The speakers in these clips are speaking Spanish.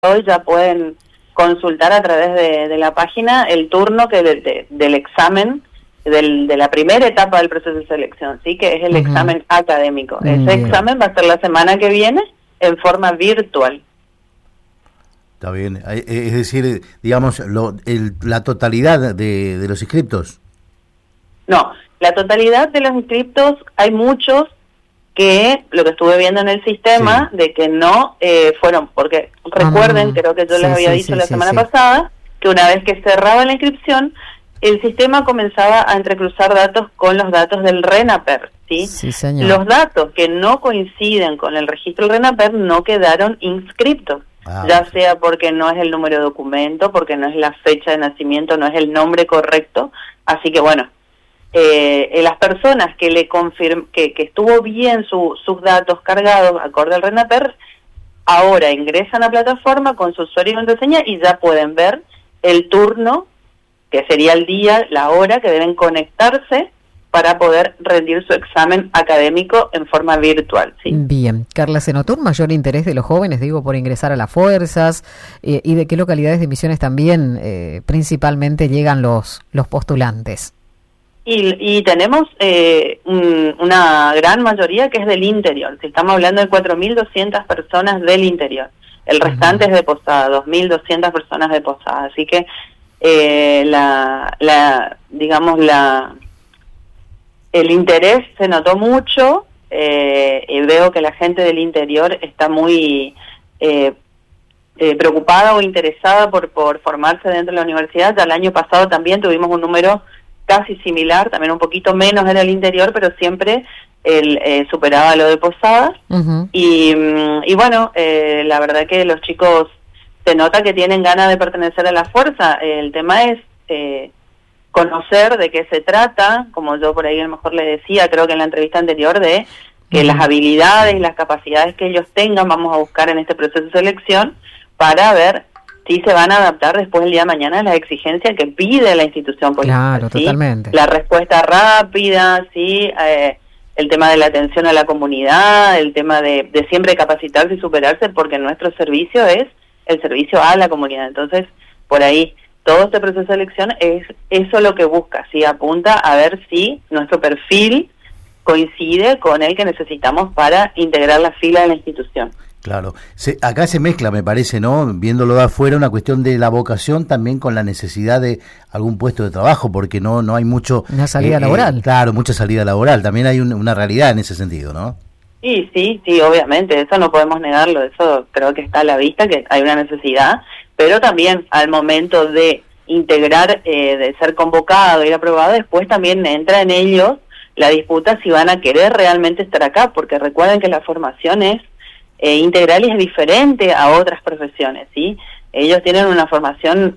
hoy ya pueden consultar a través de la página el turno que del examen de la primera etapa del proceso de selección, sí, que es el examen académico. Ese examen va a ser la semana que viene en forma virtual. Está bien, es decir, digamos, la totalidad de los inscriptos. No, la totalidad de los inscriptos, hay muchos que, lo que estuve viendo en el sistema, sí, de que no fueron, porque recuerden, creo que yo les había dicho la semana pasada, que una vez que cerraba la inscripción, el sistema comenzaba a entrecruzar datos con los datos del RENAPER, ¿sí? Sí, señor. Los datos que no coinciden con el registro del RENAPER no quedaron inscriptos, ya sea porque no es el número de documento, porque no es la fecha de nacimiento, no es el nombre correcto, así que bueno, las personas que le que estuvo bien sus datos cargados acorde al RENAPER, ahora ingresan a la plataforma con su usuario y contraseña y ya pueden ver el turno, que sería el día, la hora que deben conectarse para poder rendir su examen académico en forma virtual, ¿sí? Bien. Carla, ¿se notó un mayor interés de los jóvenes, digo, por ingresar a las fuerzas? ¿Y de qué localidades de Misiones también principalmente llegan los postulantes? Y tenemos una gran mayoría que es del interior. Si estamos hablando de 4.200 personas del interior. El restante es de Posada, 2.200 personas de Posada. Así que el interés se notó mucho. Y veo que la gente del interior está muy preocupada o interesada por formarse dentro de la universidad. Ya el año pasado también tuvimos un número casi similar, también un poquito menos en el interior, pero siempre superaba lo de Posadas. Y bueno, la verdad que los chicos se nota que tienen ganas de pertenecer a la fuerza. El tema es conocer de qué se trata, como yo por ahí a lo mejor les decía, creo que en la entrevista anterior, de que las habilidades y las capacidades que ellos tengan vamos a buscar en este proceso de selección para ver si se van a adaptar después el día de mañana a las exigencias que pide la institución policial. Claro, ¿sí? Totalmente. La respuesta rápida, sí, el tema de la atención a la comunidad, el tema de siempre capacitarse y superarse, porque nuestro servicio es el servicio a la comunidad. Entonces, por ahí, todo este proceso de selección es eso lo que busca, ¿sí? Apunta a ver si nuestro perfil coincide con el que necesitamos para integrar la fila de la institución. Claro, acá se mezcla, me parece, ¿no? Viéndolo de afuera, una cuestión de la vocación también con la necesidad de algún puesto de trabajo, porque no hay mucho... Una salida laboral. Claro, mucha salida laboral, también hay una realidad en ese sentido, ¿no? Sí, obviamente, eso no podemos negarlo, eso creo que está a la vista, que hay una necesidad, pero también al momento de integrar, de ser convocado, ir aprobado, después también entra en ellos la disputa si van a querer realmente estar acá, porque recuerden que la formación es integral y es diferente a otras profesiones, ¿sí? Ellos tienen una formación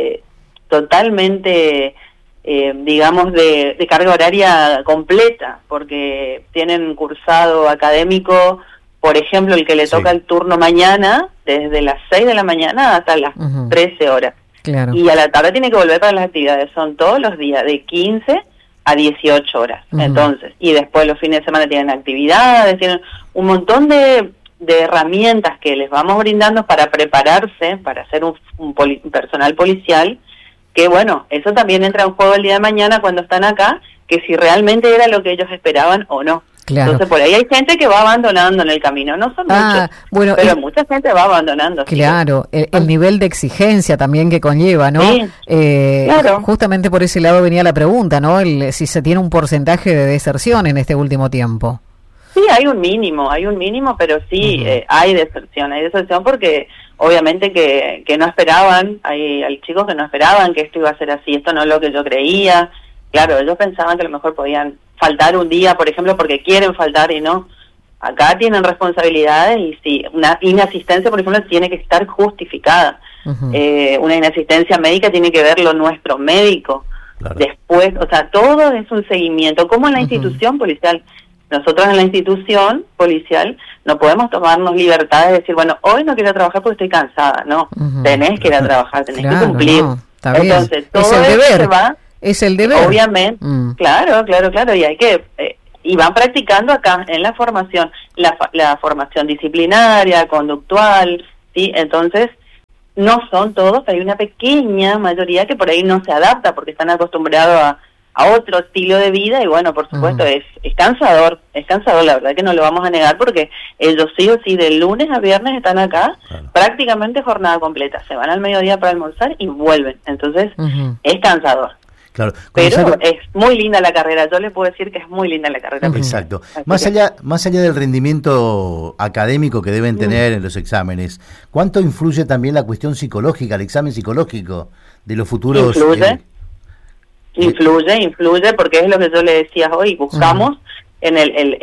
totalmente, digamos, de carga horaria completa, porque tienen cursado académico, por ejemplo, el que le toca el turno mañana, desde las 6 de la mañana hasta las 13 horas. Claro. Y a la tarde tiene que volver para las actividades, son todos los días, de 15 a 18 horas. Entonces, y después los fines de semana tienen actividades, tienen un montón de herramientas que les vamos brindando para prepararse, para ser un personal policial, que bueno, eso también entra en juego el día de mañana cuando están acá, que si realmente era lo que ellos esperaban o no. Claro. Entonces por ahí hay gente que va abandonando en el camino, no son muchos, bueno, pero mucha gente va abandonando. Claro, el nivel de exigencia también que conlleva, ¿no? Sí, claro. Justamente por ese lado venía la pregunta, ¿no? Si se tiene un porcentaje de deserción en este último tiempo. Sí, hay un mínimo, pero sí hay deserción porque obviamente que no esperaban, hay chicos que no esperaban que esto iba a ser así, esto no es lo que yo creía. Claro, ellos pensaban que a lo mejor podían faltar un día, por ejemplo, porque quieren faltar y no. Acá tienen responsabilidades y sí, una inasistencia, por ejemplo, tiene que estar justificada. Una inasistencia médica tiene que verlo nuestro médico. Claro. Después, o sea, todo es un seguimiento, como en la institución policial. Nosotros en la institución policial no podemos tomarnos libertades de decir, bueno, hoy no quiero trabajar porque estoy cansada. No, tenés que ir a trabajar, tenés que cumplir. No, está bien. Entonces, todo es el deber. Se va, es el deber. Obviamente, claro, y hay que... y van practicando acá en la formación, la formación disciplinaria, conductual, ¿sí? Entonces, no son todos, hay una pequeña mayoría que por ahí no se adapta porque están acostumbrados a otro estilo de vida y bueno, por supuesto es cansador, la verdad que no lo vamos a negar porque ellos sí o sí de lunes a viernes están acá, prácticamente jornada completa, se van al mediodía para almorzar y vuelven, entonces es cansador. Claro, pero es muy linda la carrera, yo le puedo decir que es muy linda la carrera. Exacto. Más allá del rendimiento académico que deben tener en los exámenes, ¿cuánto influye también la cuestión psicológica, el examen psicológico de los futuros? Influye, porque es lo que yo le decía hoy, buscamos en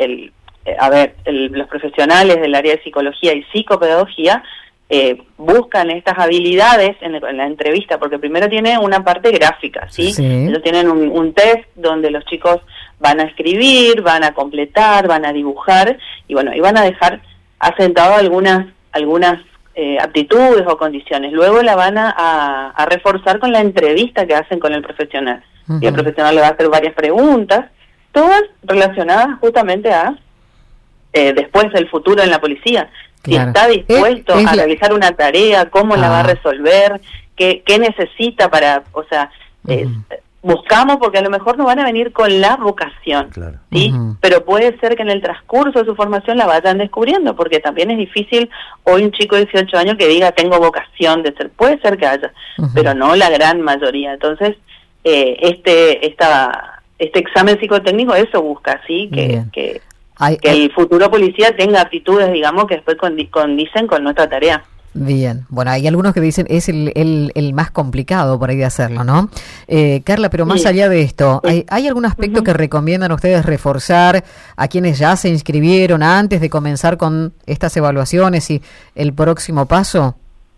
los profesionales del área de psicología y psicopedagogía, buscan estas habilidades en la entrevista, porque primero tiene una parte gráfica, ¿sí? Ellos tienen un test donde los chicos van a escribir, van a completar, van a dibujar, y bueno, y van a dejar asentado algunas aptitudes o condiciones. Luego la van a reforzar con la entrevista que hacen con el profesional. Y el profesional le va a hacer varias preguntas, todas relacionadas justamente a después del futuro en la policía. Si está dispuesto a realizar una tarea, cómo la va a resolver, qué necesita para, o sea, buscamos porque a lo mejor no van a venir con la vocación, ¿sí? Pero puede ser que en el transcurso de su formación la vayan descubriendo, porque también es difícil hoy un chico de 18 años que diga tengo vocación de ser, puede ser que haya, pero no la gran mayoría. Entonces, este examen psicotécnico eso busca, ¿sí? Que el futuro policía tenga aptitudes, digamos, que después condicen con nuestra tarea. Bien, bueno, hay algunos que dicen es el más complicado por ahí de hacerlo, ¿no? Carla, pero más allá de esto, ¿hay algún aspecto que recomiendan ustedes reforzar a quienes ya se inscribieron antes de comenzar con estas evaluaciones y el próximo paso?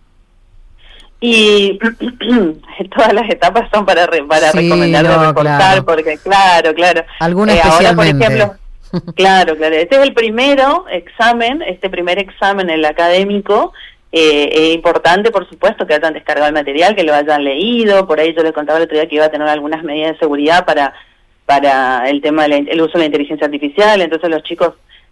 Y todas las etapas son para recomendar reforzar, porque claro. Alguna especialmente. Ahora, por ejemplo, claro, este es el primer examen en el académico. Es importante, por supuesto, que hayan descargado el material, que lo hayan leído. Por ahí yo les contaba el otro día que iba a tener algunas medidas de seguridad para el tema del uso de la inteligencia artificial. Entonces los chicos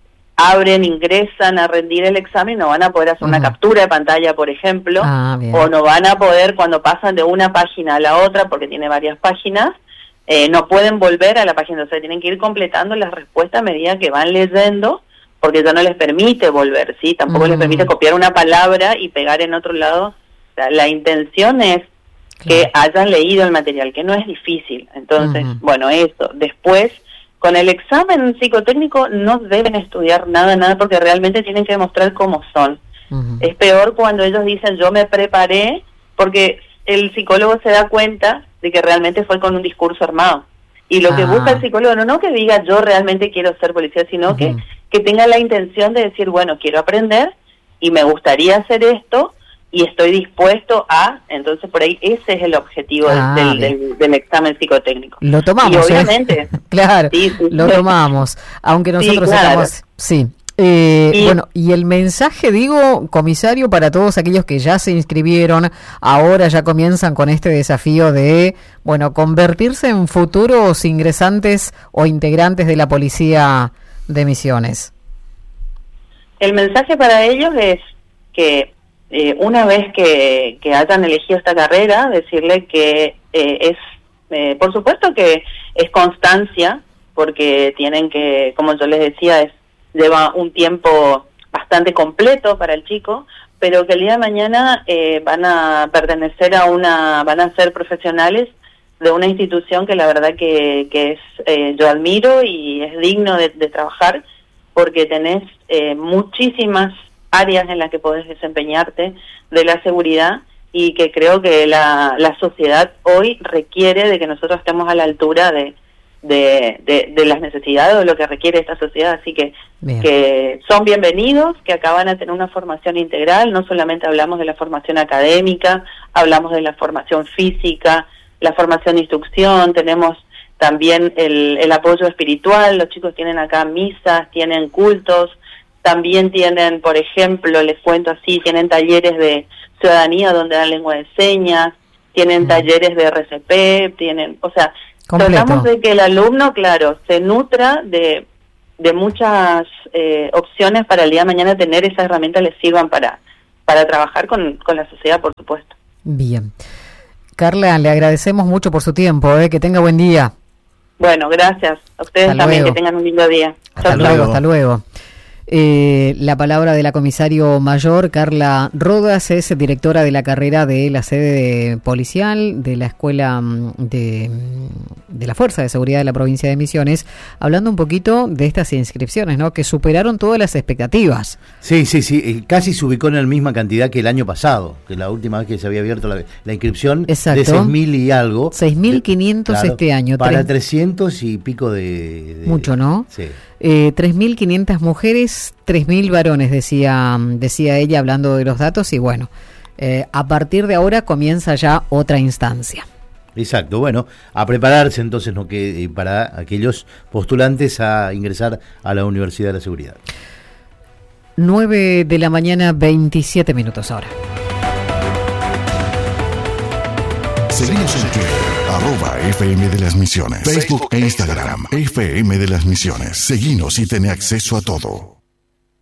ingresan a rendir el examen, no van a poder hacer una captura de pantalla, por ejemplo, o no van a poder, cuando pasan de una página a la otra, porque tiene varias páginas, no pueden volver a la página, o sea, tienen que ir completando las respuestas a medida que van leyendo, porque ya no les permite volver, ¿sí? Tampoco les permite copiar una palabra y pegar en otro lado. O sea, la intención es que hayan leído el material, que no es difícil. Entonces, bueno, eso. Después, con el examen psicotécnico no deben estudiar nada, porque realmente tienen que demostrar cómo son. Es peor cuando ellos dicen, yo me preparé, porque el psicólogo se da cuenta de que realmente fue con un discurso armado. Y lo que busca el psicólogo, no que diga yo realmente quiero ser policía, sino que tenga la intención de decir, bueno, quiero aprender y me gustaría hacer esto y estoy dispuesto a, entonces por ahí ese es el objetivo del examen psicotécnico. Lo tomamos, y obviamente. Claro, lo tomamos, aunque nosotros sacamos, bueno, y el mensaje, digo, comisario, para todos aquellos que ya se inscribieron, ahora ya comienzan con este desafío de, bueno, convertirse en futuros ingresantes o integrantes de la Policía de Misiones. El mensaje para ellos es que una vez que hayan elegido esta carrera, decirle que por supuesto que es constancia, porque tienen que, como yo les decía, lleva un tiempo bastante completo para el chico, pero que el día de mañana van a pertenecer van a ser profesionales de una institución que la verdad que es yo admiro y es digno de trabajar, porque tenés muchísimas áreas en las que podés desempeñarte de la seguridad, y que creo que la sociedad hoy requiere de que nosotros estemos a la altura de las necesidades o de lo que requiere esta sociedad. Así que son bienvenidos, que acá van a tener una formación integral. No solamente hablamos de la formación académica, hablamos de la formación física, la formación de instrucción, tenemos también el apoyo espiritual. Los chicos tienen acá misas, tienen cultos, también tienen, por ejemplo, les cuento así, tienen talleres de ciudadanía donde dan lengua de señas, tienen talleres de RCP, o sea, tratamos de que el alumno, claro, se nutra de muchas opciones para el día de mañana tener esas herramientas, les sirvan para para trabajar con la sociedad, por supuesto. Bien. Carla, le agradecemos mucho por su tiempo, que tenga buen día. Bueno, gracias. A ustedes hasta también, luego. Que tengan un lindo día. Hasta luego. La palabra de la comisario mayor Carla Rodas, es directora de la carrera de la sede policial de la Escuela de la Fuerza de Seguridad de la provincia de Misiones, hablando un poquito de estas inscripciones, ¿no? Que superaron todas las expectativas. Sí, casi se ubicó en la misma cantidad que el año pasado, que la última vez que se había abierto la inscripción. Exacto. De 6.000 y algo. 6.500 claro, este año. Para 300 y pico de... Mucho, ¿no? Sí. 3.500 mujeres, 3.000 varones, decía ella hablando de los datos, y bueno, a partir de ahora comienza ya otra instancia. Exacto, bueno, a prepararse entonces para aquellos postulantes a ingresar a la Universidad de la Seguridad. 9 de la mañana, 27 minutos ahora. Seguimos en Twitter, @FM de las Misiones, Facebook e Instagram, FM de las Misiones. Seguinos y ten acceso a todo.